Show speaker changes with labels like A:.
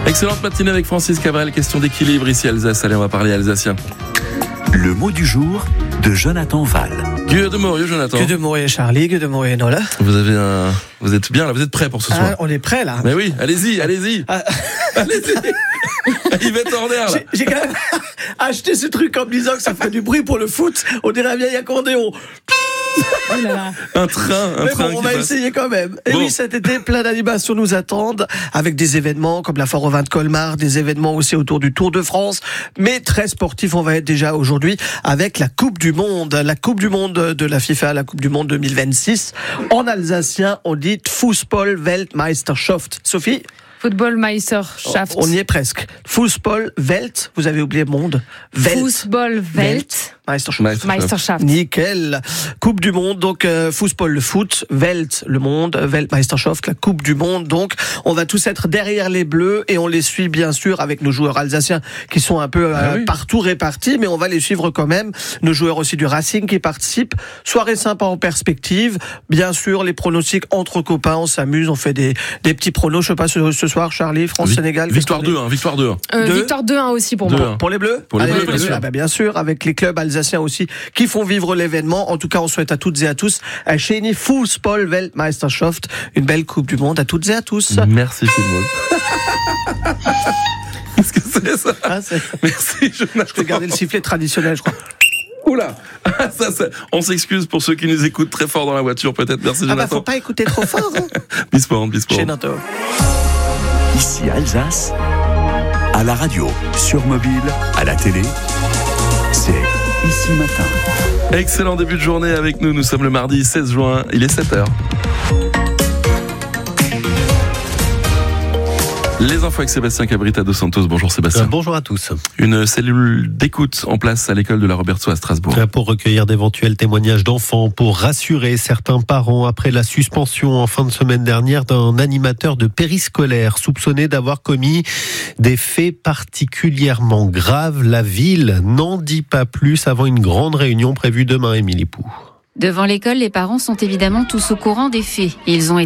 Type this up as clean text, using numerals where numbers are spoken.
A: Excellente matinée avec Francis Cabrel. Question d'équilibre ici à Alsace. Allez, on va parler alsacien.
B: Le mot du jour de Jonathan Val.
A: Goedemorgen, Jonathan.
C: Goedemorgen Charlie, goedemorgen Nola.
A: Vous êtes bien là, vous êtes prêts pour ce soir.
C: On est prêts là.
A: Mais oui, allez-y. Allez-y. Yvette Horner là.
C: J'ai quand même acheté ce truc en me disant que ça ferait du bruit pour le foot. On dirait un vieil accordéon.
A: Un train.
C: Mais bon, on va essayer quand même. Et oui, cet été, plein d'animations nous attendent, avec des événements comme la Foire au vin de Colmar, des événements aussi autour du Tour de France, mais très sportifs. On va être déjà aujourd'hui avec la Coupe du Monde de la FIFA, la Coupe du Monde 2026. En alsacien, on dit Fußball-Weltmeisterschaft. Sophie?
D: Football-Meisterschaft.
C: On y est presque. Fußball-Welt, vous avez oublié monde.
D: Fußball-Welt. Meisterschaft.
C: Nickel. Coupe du Monde, donc Fußball le foot, Welt le monde, Weltmeisterschaft la Coupe du Monde. Donc on va tous être derrière les Bleus et on les suit bien sûr avec nos joueurs alsaciens qui sont un peu partout répartis, mais on va les suivre quand même. Nos joueurs aussi du Racing qui participent. Soirée sympa en perspective. Bien sûr les pronostics entre copains, on s'amuse, on fait des petits pronos. Je sais pas ce soir Charlie, France-Sénégal.
A: Victoire 2-1. Victoire 2-1.
D: Victoire 2-1 aussi pour moi.
C: Pour les Bleus.
A: Pour les Bleus, bien sûr.
C: Ah bah bien sûr, avec les clubs alsaciens aussi qui font vivre l'événement. En tout cas, on souhaite à toutes et à tous un schöne Fußball-Weltmeisterschaft, une belle Coupe du Monde à toutes et à tous.
A: Merci Philmol. Qu'est-ce que c'est ça? Merci Jonathan.
C: Je peux garder le sifflet traditionnel, je crois.
A: Oula, ça, on s'excuse pour ceux qui nous écoutent très fort dans la voiture, peut-être. Merci Jonathan.
C: Faut pas écouter trop fort.
A: Bisport.
C: Chez Nanto.
B: Ici Alsace, à la radio, sur mobile, à la télé, c'est Ici Matin.
A: Excellent début de journée avec nous. Nous sommes le mardi 16 juin, il est 7h. Les infos avec Sébastien Cabrita dos Santos. Bonjour Sébastien.
E: Bonjour à tous.
A: Une cellule d'écoute en place à l'école de la Robertsau à Strasbourg.
E: Pour recueillir d'éventuels témoignages d'enfants, pour rassurer certains parents après la suspension en fin de semaine dernière d'un animateur de périscolaire soupçonné d'avoir commis des faits particulièrement graves. La ville n'en dit pas plus avant une grande réunion prévue demain, Émilie Pou.
F: Devant l'école, les parents sont évidemment tous au courant des faits. Ils ont été